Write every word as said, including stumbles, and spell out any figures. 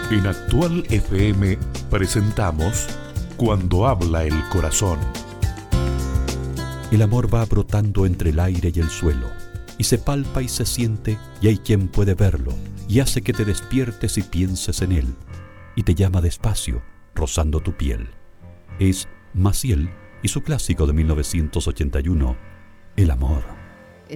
En Actual F M presentamos Cuando habla el corazón. El amor va brotando entre el aire y el suelo, y se palpa y se siente, y hay quien puede verlo, y hace que te despiertes y pienses en él, y te llama despacio, rozando tu piel. Es Maciel y su clásico de mil novecientos ochenta y uno, El amor.